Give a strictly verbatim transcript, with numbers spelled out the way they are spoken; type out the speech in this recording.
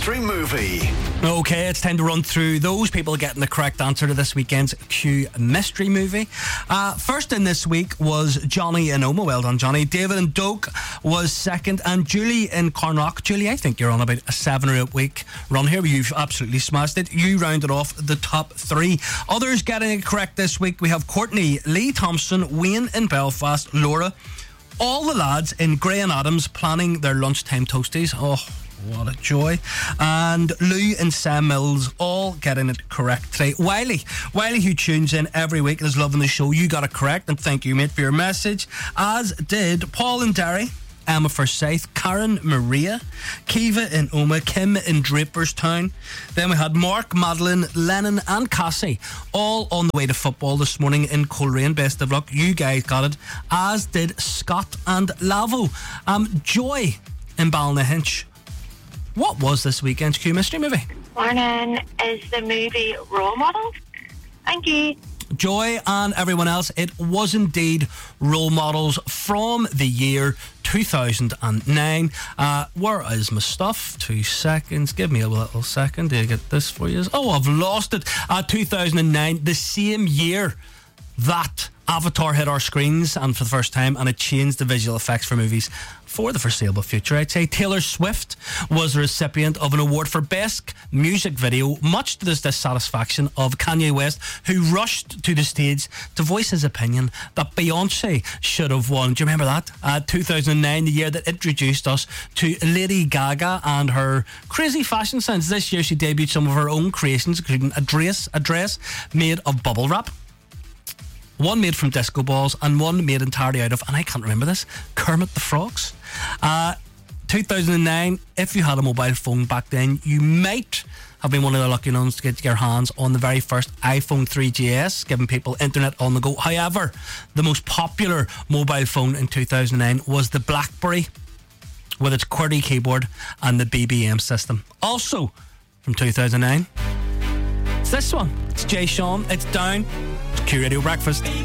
Mystery Movie. Okay, it's time to run through those people getting the correct answer to this weekend's Q Mystery Movie. Uh, first in this week was Johnny in Oma. Well done, Johnny. David in Doak was second, and Julie in Carnock. Julie, I think you're on about a seven or eight week run here, but you've absolutely smashed it. You rounded off the top three. Others getting it correct this week, we have Courtney, Lee Thompson, Wayne in Belfast, Laura, all the lads in Grey and Adams planning their lunchtime toasties. Oh, what a joy. And Lou and Sam Mills all getting it correct today. Wiley, Wiley who tunes in every week and is loving the show, you got it correct, and thank you, mate, for your message. As did Paul in Derry, Emma Forsyth, Karen Maria, Kiva in Oma, Kim in Draperstown. Then we had Mark, Madeline, Lennon and Cassie all on the way to football this morning in Coleraine. Best of luck, you guys got it, as did Scott and Lavo. Um, Joy in Ballynahinch, what was this weekend's Q Mystery Movie? Morning, is the movie Role Models? Thank you. Joy and everyone else, it was indeed Role Models from the year two thousand nine. Uh, where is my stuff? Two seconds. Give me a little second. Do I get this for you? Oh, I've lost it. Uh, two thousand nine, the same year that Avatar hit our screens, and for the first time, and it changed the visual effects for movies for the foreseeable future, I'd say. Taylor Swift was the recipient of an award for Best Music Video, much to the dissatisfaction of Kanye West, who rushed to the stage to voice his opinion that Beyonce should have won. Do you remember that? Uh, two thousand nine, the year that introduced us to Lady Gaga and her crazy fashion sense. This year she debuted some of her own creations, including a dress, a dress made of bubble wrap, one made from disco balls, and one made entirely out of, and I can't remember this, Kermit the Frogs. Uh, two thousand nine, if you had a mobile phone back then, you might have been one of the lucky ones to get your hands on the very first iPhone three G S, giving people internet on the go. However, the most popular mobile phone in two thousand nine was the BlackBerry, with its QWERTY keyboard and the B B M system. Also from two thousand nine, it's this one. It's Jay Sean. It's Down. It's Q Radio Breakfast.